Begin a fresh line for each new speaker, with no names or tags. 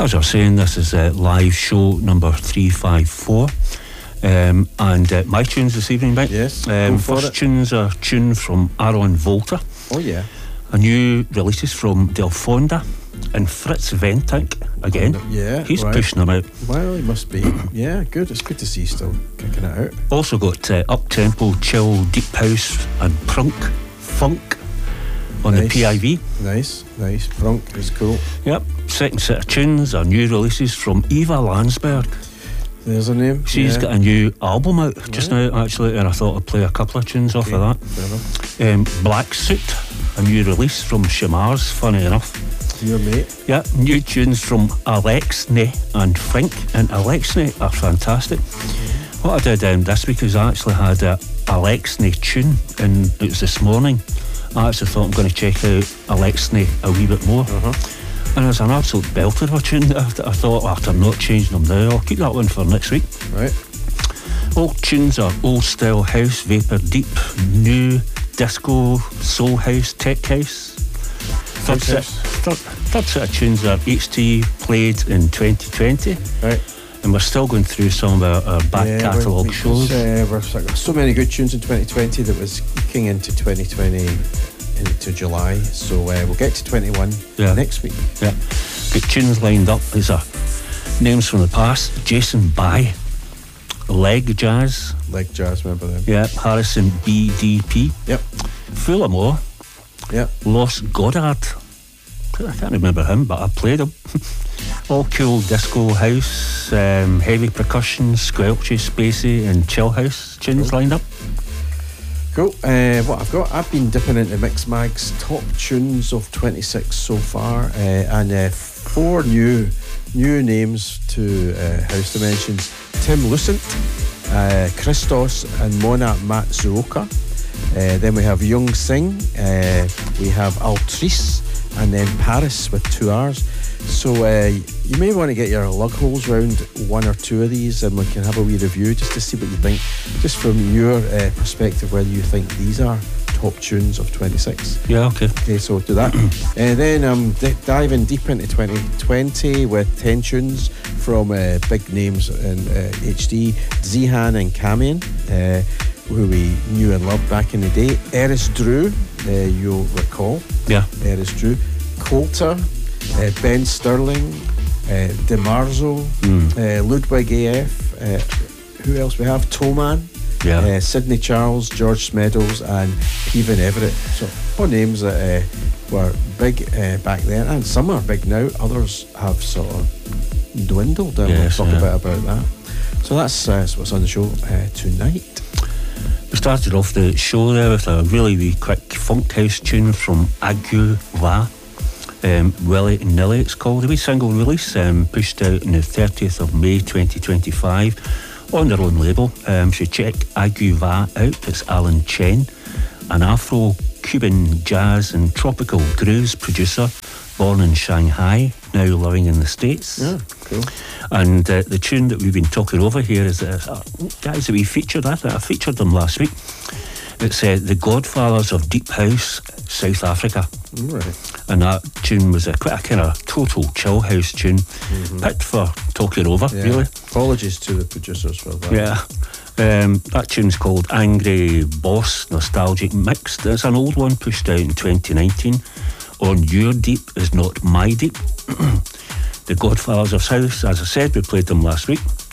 As I was saying, this is live show number 354. And my tunes this evening, mate.
Yes.
First tunes are a tune from Aaron Volta.
Oh, yeah.
A new releases from Del Fonda and Fritz Ventink again.
Yeah.
He's pushing them out.
Well, he must be. Yeah, good. It's good to see he's still kicking it out.
Also got up-tempo, chill, deep house and prunk, funk on the PIV.
Nice. Prunk is cool.
Yep. Second set of tunes are new releases from Eva Landsberg.
There's her name.
She's got a new album out just now, actually, and I thought I'd play a couple of tunes off of that. Black Suit, a new release from Shamars, funny enough.
Your mate.
Yeah, new tunes from Alexney and Fink, and Alexney are fantastic. What I did this week is I actually had a Alexney tune, and it was this morning. I actually thought I'm going to check out Alexney a wee bit more. And it's an absolute belter of a tune. I thought, after not changing them now, I'll keep that one for next week.
Right.
All tunes are old style house, vapor deep, new disco, soul house, tech house. Third set of tunes are HT played in 2020.
Right.
And we're still going through some of our back catalogue shows.
We've got so many good tunes in 2020 that was eking into 2020 into July. So we'll get to 21 next week.
Yeah. Good tunes lined up. These are names from the past. Jason By, Leg Jazz,
remember them?
Yeah. Harrison BDP.
Yep.
Fullamore.
Yep.
Lost Goddard. I can't remember him, but I played him. All cool disco house, heavy percussion, squelchy, spacey, and chill house tunes lined up.
Cool. What I've been dipping into Mixmag's top tunes of 26 so far, and 4 new names to House Dimensions. Tim Lucent, Christos and Mona Matsuoka. Then we have Young Singh, we have Altrice, and then Paris with 2 R's. So you may want to get your lug holes round 1 or 2 of these, and we can have a wee review just to see what you think, just from your perspective, whether you think these are top tunes of 26.
Yeah, okay.
Okay, so do that. And then diving deep into 2020 with 10 tunes from big names in HD, Zihan and Kamian, who we knew and loved back in the day. Eris Drew, you'll recall.
Yeah.
Eris Drew. Coulter, Ben Sterling, DeMarzo, Ludwig AF, who else we have? Toman, Sidney Charles, George Smeadows, and Peven Everett. So all names that were big back then, and some are big now. Others have sort of dwindled, and we'll talk a bit about that. So that's what's on the show tonight.
We started off the show there with a really wee quick funk house tune from Agu Va. Willie Nilly, it's called. A wee single release, pushed out on the 30th of May 2025 on their own label. So check Agu Va out. It's Alan Chen, an Afro-Cuban jazz and tropical grooves producer, born in Shanghai, now living in the States.
Yeah, cool.
And the tune that we've been talking over here is guys that we featured. I featured them last week. It's The Godfathers of Deep House, South Africa.
Right.
And that tune was quite a kind of total chill house tune, picked for talking over, really.
Apologies to the producers for that.
Yeah. That tune's called Angry Boss Nostalgic Mixed. It's an old one pushed out in 2019 on Your Deep Is Not My Deep. The Godfathers of South, as I said, we played them last week.